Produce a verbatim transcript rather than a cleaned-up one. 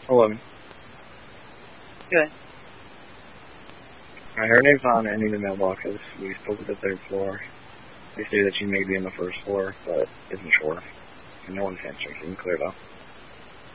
Hello. Good. Uh, her name's on any of the mailboxes. We spoke at the third floor. They say that she may be on the first floor, but isn't sure. And no one's answering. She can clear it up.